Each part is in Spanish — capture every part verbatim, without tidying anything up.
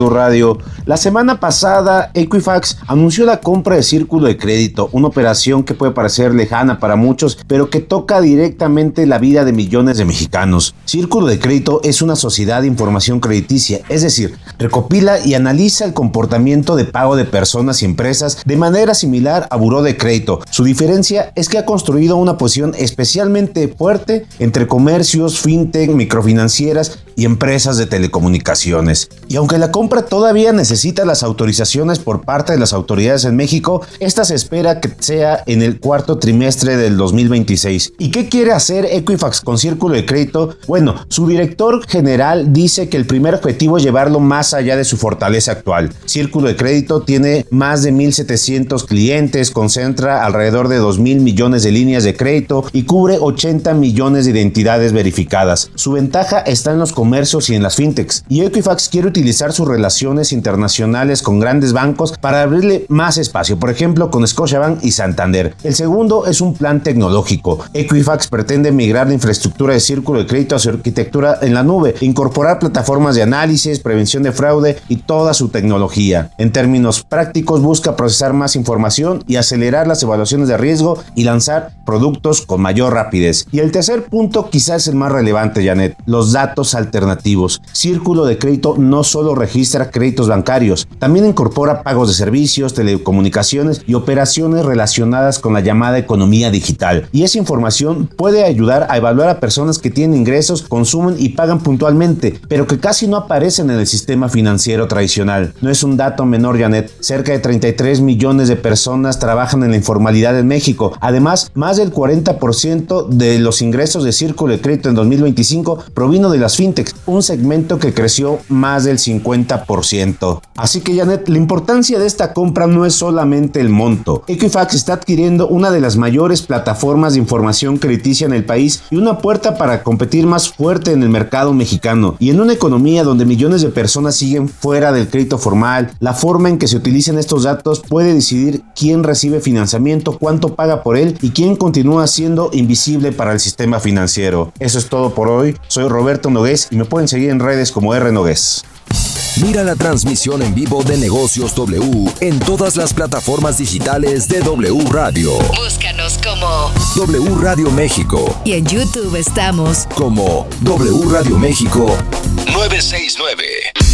Radio. La semana pasada, Equifax anunció la compra de Círculo de Crédito, una operación que puede parecer lejana para muchos, pero que toca directamente la vida de millones de mexicanos. Círculo de Crédito es una sociedad de información crediticia, es decir, recopila y analiza el comportamiento de pago de personas y empresas de manera similar a Buró de Crédito. Su diferencia es que ha construido una posición especialmente fuerte entre comercios, fintech, microfinancieras y empresas de telecomunicaciones. Y aunque la compra todavía necesita las autorizaciones por parte de las autoridades en México, esta se espera que sea en el cuarto trimestre del dos mil veintiséis. ¿Y qué quiere hacer Equifax con Círculo de Crédito? Bueno, su director general dice que el primer objetivo es llevarlo más allá de su fortaleza actual. Círculo de Crédito tiene más de mil setecientos clientes, concentra alrededor de dos mil millones de líneas de crédito y cubre ochenta millones de identidades verificadas. Su ventaja está en los comercios y en las fintechs, y Equifax quiere utilizar su relaciones internacionales con grandes bancos para abrirle más espacio, por ejemplo con Scotiabank y Santander. El segundo es un plan tecnológico. Equifax pretende migrar la infraestructura de Círculo de Crédito a su arquitectura en la nube, incorporar plataformas de análisis, prevención de fraude y toda su tecnología. En términos prácticos, busca procesar más información y acelerar las evaluaciones de riesgo y lanzar productos con mayor rapidez. Y el tercer punto quizás es el más relevante, Janet: los datos alternativos. Círculo de Crédito no solo registra créditos bancarios, también incorpora pagos de servicios, telecomunicaciones y operaciones relacionadas con la llamada economía digital. Y esa información puede ayudar a evaluar a personas que tienen ingresos, consumen y pagan puntualmente, pero que casi no aparecen en el sistema financiero tradicional. No es un dato menor, Janet. Cerca de treinta y tres millones de personas trabajan en la informalidad en México. Además, más del cuarenta por ciento de los ingresos de Círculo de Crédito en dos mil veinticinco provino de las fintechs, un segmento que creció más del cincuenta por ciento. Así que, Janet, la importancia de esta compra no es solamente el monto. Equifax está adquiriendo una de las mayores plataformas de información crediticia en el país y una puerta para competir más fuerte en el mercado mexicano. Y en una economía donde millones de personas siguen fuera del crédito formal, la forma en que se utilicen estos datos puede decidir quién recibe financiamiento, cuánto paga por él y quién continúa siendo invisible para el sistema financiero. Eso es todo por hoy. Soy Roberto Nogués y me pueden seguir en redes como R Nogués. Mira la transmisión en vivo de Negocios W en todas las plataformas digitales de W Radio. Búscanos como W Radio México. Y en YouTube estamos como W Radio México nueve seis nueve.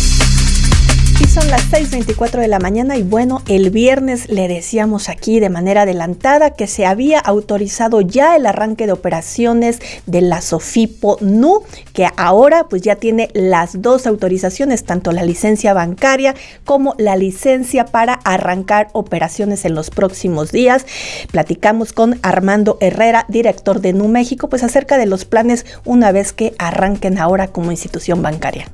Y son las seis veinticuatro de la mañana y bueno, el viernes le decíamos aquí de manera adelantada que se había autorizado ya el arranque de operaciones de la Sofipo N U, que ahora pues ya tiene las dos autorizaciones, tanto la licencia bancaria como la licencia para arrancar operaciones en los próximos días. Platicamos con Armando Herrera, director de N U México, pues acerca de los planes una vez que arranquen ahora como institución bancaria.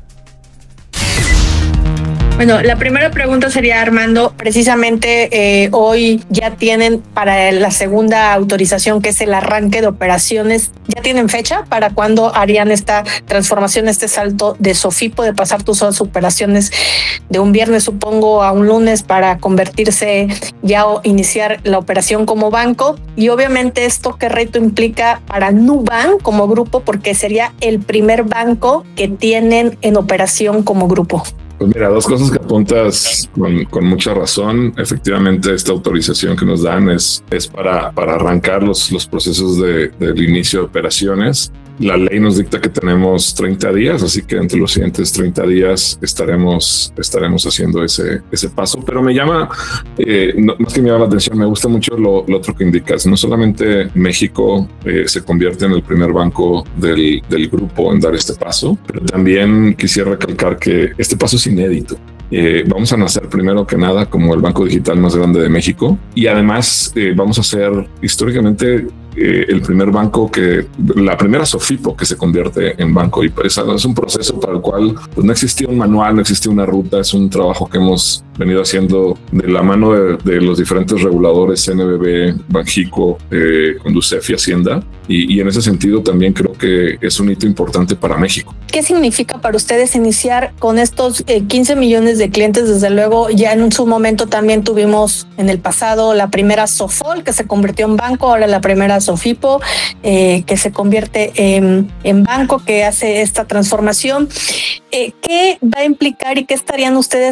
Bueno, la primera pregunta sería, Armando, precisamente eh, hoy ya tienen para la segunda autorización, que es el arranque de operaciones, ¿ya tienen fecha para cuándo harían esta transformación, este salto de Sofipo, de pasar tus operaciones de un viernes, supongo, a un lunes para convertirse ya o iniciar la operación como banco? Y obviamente esto, ¿qué reto implica para Nubank como grupo? Porque sería el primer banco que tienen en operación como grupo. Pues mira, dos cosas que apuntas con, con mucha razón. Efectivamente, esta autorización que nos dan es, es para, para arrancar los, los procesos de, del inicio de operaciones. La ley nos dicta que tenemos treinta días, así que entre los siguientes treinta días estaremos, estaremos haciendo ese, ese paso. Pero me llama, eh, no, más que me llama la atención, me gusta mucho lo, lo otro que indicas. No solamente México eh, se convierte en el primer banco del, del grupo en dar este paso, pero también quisiera recalcar que este paso es inédito. Eh, vamos a nacer primero que nada como el banco digital más grande de México y además eh, vamos a ser históricamente eh, el primer banco que, la primera Sofipo que se convierte en banco, y pues, es un proceso para el cual pues, no existía un manual, no existía una ruta. Es un trabajo que hemos venido haciendo de la mano de, de los diferentes reguladores, C N B B, Banxico, eh, Conducef y Hacienda, y, y en ese sentido también creo que es un hito importante para México. ¿Qué significa para ustedes iniciar con estos eh, quince millones de clientes? Desde luego, ya en su momento también tuvimos en el pasado la primera Sofol, que se convirtió en banco, ahora la primera Sofipo, eh, que se convierte en, en banco, que hace esta transformación. Eh, ¿Qué va a implicar y qué estarían ustedes